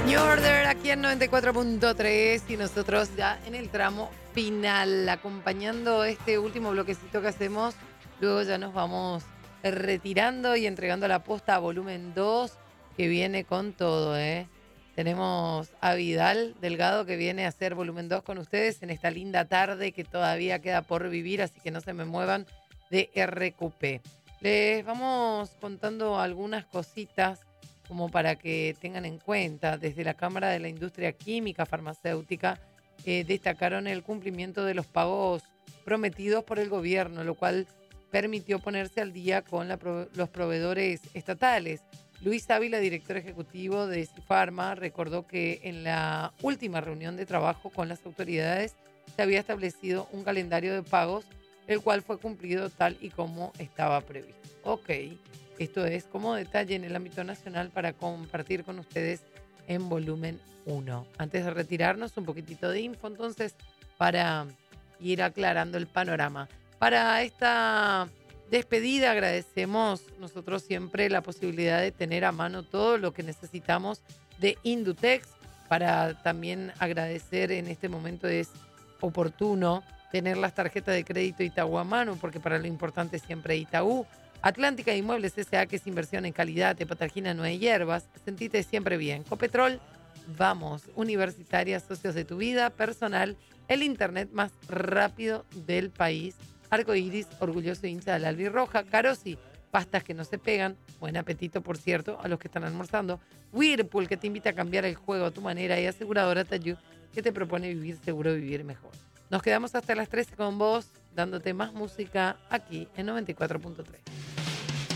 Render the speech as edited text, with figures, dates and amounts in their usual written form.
New Order aquí en 94.3 y nosotros ya en el tramo final, acompañando este último bloquecito que hacemos. Luego ya nos vamos retirando y entregando la posta a volumen 2, que viene con todo, ¿eh? Tenemos a Vidal Delgado que viene a hacer volumen 2 con ustedes en esta linda tarde que todavía queda por vivir, así que no se me muevan de RQP. Les vamos contando algunas cositas como para que tengan en cuenta. Desde la Cámara de la Industria Química Farmacéutica destacaron el cumplimiento de los pagos prometidos por el gobierno, lo cual permitió ponerse al día con los proveedores estatales. Luis Ávila, director ejecutivo de Cifarma, recordó que en la última reunión de trabajo con las autoridades se había establecido un calendario de pagos, el cual fue cumplido tal y como estaba previsto. Ok. Esto es como detalle en el ámbito nacional para compartir con ustedes en volumen 1. Antes de retirarnos, un poquitito de info, entonces, para ir aclarando el panorama. Para esta despedida agradecemos nosotros siempre la posibilidad de tener a mano todo lo que necesitamos de Indutex. Para también agradecer en este momento es oportuno tener las tarjetas de crédito Itaú a mano, porque para lo importante siempre Itaú. Atlántica Inmuebles S.A., que es inversión en calidad, de Patagina, no hay hierbas. Sentite siempre bien. Copetrol, vamos. Universitaria, socios de tu vida personal, el internet más rápido del país. Arco Iris, orgulloso hincha de la albirroja. Carosi, pastas que no se pegan. Buen apetito, por cierto, a los que están almorzando. Whirlpool, que te invita a cambiar el juego a tu manera. Y aseguradora Tayú, que te propone vivir seguro, vivir mejor. Nos quedamos hasta las 13 con vos, dándote más música aquí en 94.3.